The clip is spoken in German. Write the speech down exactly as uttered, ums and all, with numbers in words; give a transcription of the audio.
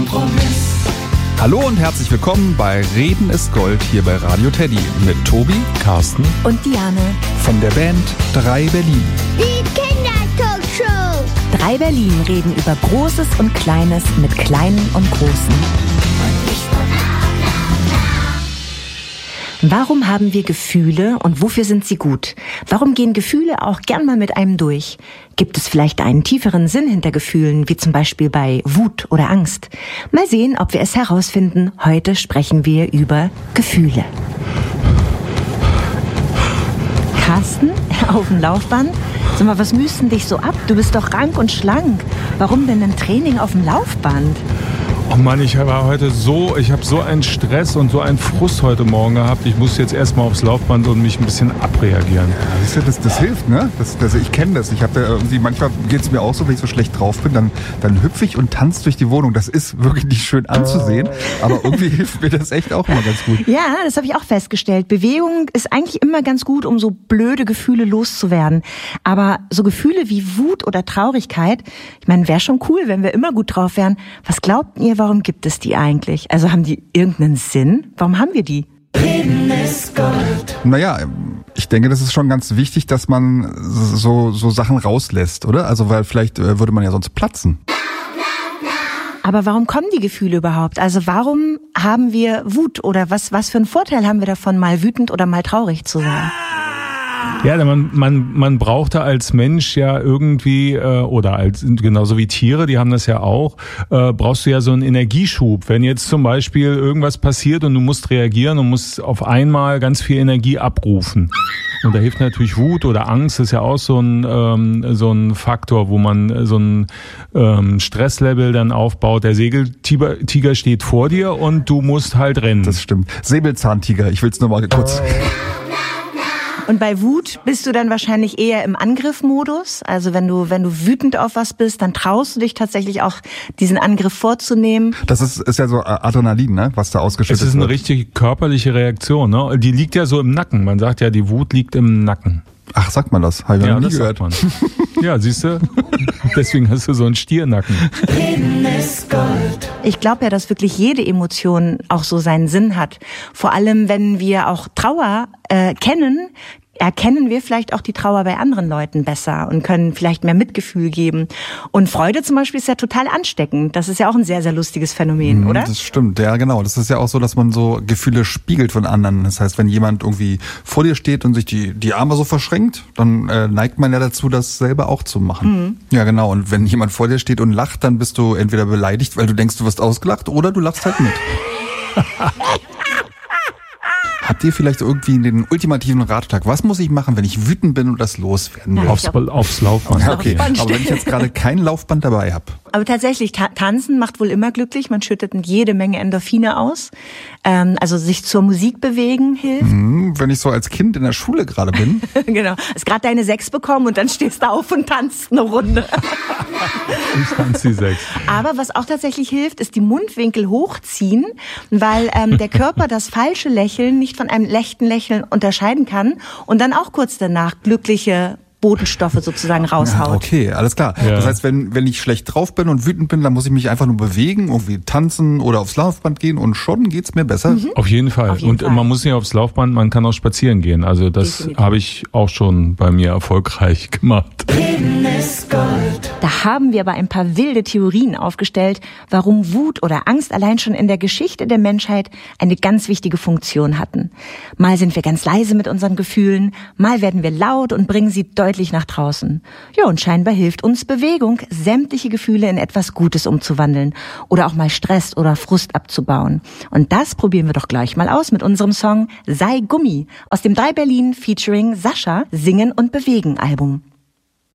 Kompromiss. Hallo und herzlich willkommen bei Reden ist Gold hier bei Radio Teddy mit Tobi, Carsten und Diane von der Band drei Berlin. Die Kindertalkshow. drei Berlin reden über Großes und Kleines mit Kleinen und Großen. Warum haben wir Gefühle und wofür sind sie gut? Warum gehen Gefühle auch gern mal mit einem durch? Gibt es vielleicht einen tieferen Sinn hinter Gefühlen, wie zum Beispiel bei Wut oder Angst? Mal sehen, ob wir es herausfinden. Heute sprechen wir über Gefühle. Carsten, auf dem Laufband? Sag mal, was müsst denn dich so ab? Du bist doch rank und schlank. Warum denn ein Training auf dem Laufband? Oh Mann, ich war heute so, ich habe so einen Stress und so einen Frust heute Morgen gehabt. Ich muss jetzt erstmal aufs Laufband und mich ein bisschen abreagieren. Ja, das, das hilft, ne? Das, das, ich kenne das. Ich habe ja irgendwie, manchmal geht es mir auch so, wenn ich so schlecht drauf bin, dann, dann hüpfe ich und tanze durch die Wohnung. Das ist wirklich nicht schön anzusehen, aber irgendwie hilft mir das echt auch immer ganz gut. Ja, das habe ich auch festgestellt. Bewegung ist eigentlich immer ganz gut, um so blöde Gefühle loszuwerden. Aber so Gefühle wie Wut oder Traurigkeit, ich meine, wäre schon cool, wenn wir immer gut drauf wären. Was glaubt ihr, warum gibt es die eigentlich? Also haben die irgendeinen Sinn? Warum haben wir die? Reden ist Gold. Naja, ich denke, das ist schon ganz wichtig, dass man so, so Sachen rauslässt, oder? Also, weil vielleicht äh, würde man ja sonst platzen. Aber warum kommen die Gefühle überhaupt? Also warum haben wir Wut? Oder was, was für einen Vorteil haben wir davon, mal wütend oder mal traurig zu sein? Ja, man, man, man braucht da als Mensch ja irgendwie, äh, oder als genauso wie Tiere, die haben das ja auch, äh, brauchst du ja so einen Energieschub. Wenn jetzt zum Beispiel irgendwas passiert und du musst reagieren und musst auf einmal ganz viel Energie abrufen. Und da hilft natürlich Wut oder Angst, das ist ja auch so ein, ähm, so ein Faktor, wo man so ein ähm, Stresslevel dann aufbaut. Der Säbeltiger Tiger steht vor dir und du musst halt rennen. Das stimmt. Säbelzahntiger, ich will's nur mal kurz... Und bei Wut bist du dann wahrscheinlich eher im Angriffmodus. Also wenn du wenn du wütend auf was bist, dann traust du dich tatsächlich auch, diesen Angriff vorzunehmen. Das ist, ist ja so Adrenalin, ne, was da ausgeschüttet wird. Es ist eine richtige körperliche Reaktion, ne? Die liegt ja so im Nacken. Man sagt ja, die Wut liegt im Nacken. Ach, sagt man das? Habe ich ja, noch nie das gehört. Sagt man. Ja, siehst du? Deswegen hast du so einen Stiernacken. Reden ist Gold. Ich glaube ja, dass wirklich jede Emotion auch so seinen Sinn hat. Vor allem, wenn wir auch Trauer äh, kennen, erkennen wir vielleicht auch die Trauer bei anderen Leuten besser und können vielleicht mehr Mitgefühl geben. Und Freude zum Beispiel ist ja total ansteckend. Das ist ja auch ein sehr, sehr lustiges Phänomen, mhm, oder? Das stimmt, ja genau. Das ist ja auch so, dass man so Gefühle spiegelt von anderen. Das heißt, wenn jemand irgendwie vor dir steht und sich die, die Arme so verschränkt, dann äh, neigt man ja dazu, das selber auch zu machen. Mhm. Ja genau, und wenn jemand vor dir steht und lacht, dann bist du entweder beleidigt, weil du denkst, du wirst ausgelacht, oder du lachst halt mit. Habt ihr vielleicht irgendwie den ultimativen Ratschlag? Was muss ich machen, wenn ich wütend bin und das loswerden will? Ja, Aufs, aufs Laufband. Ja, okay. Aber wenn ich jetzt gerade kein Laufband dabei habe. Aber tatsächlich, ta- tanzen macht wohl immer glücklich. Man schüttet jede Menge Endorphine aus. Ähm, also sich zur Musik bewegen hilft. Mhm, wenn ich so als Kind in der Schule gerade bin. Genau. Hast gerade deine Sechs bekommen und dann stehst du auf und tanzt eine Runde. Ich tanze die Sechs. Aber was auch tatsächlich hilft, ist die Mundwinkel hochziehen, weil ähm, der Körper das falsche Lächeln nicht von einem echten Lächeln unterscheiden kann und dann auch kurz danach glückliche Botenstoffe sozusagen raushaut. Ja, okay, alles klar. Ja. Das heißt, wenn wenn ich schlecht drauf bin und wütend bin, dann muss ich mich einfach nur bewegen, irgendwie tanzen oder aufs Laufband gehen und schon geht's mir besser. Mhm. Auf jeden Fall. Auf jeden und Fall. Man muss nicht aufs Laufband, man kann auch spazieren gehen. Also das Definitiv. habe ich auch schon bei mir erfolgreich gemacht. Reden ist Gold. Da haben wir aber ein paar wilde Theorien aufgestellt, warum Wut oder Angst allein schon in der Geschichte der Menschheit eine ganz wichtige Funktion hatten. Mal sind wir ganz leise mit unseren Gefühlen, mal werden wir laut und bringen sie deutlich nach draußen. Ja, und scheinbar hilft uns Bewegung, sämtliche Gefühle in etwas Gutes umzuwandeln oder auch mal Stress oder Frust abzubauen. Und das probieren wir doch gleich mal aus mit unserem Song Sei Gummi aus dem drei Berlin featuring Sascha Singen und Bewegen Album.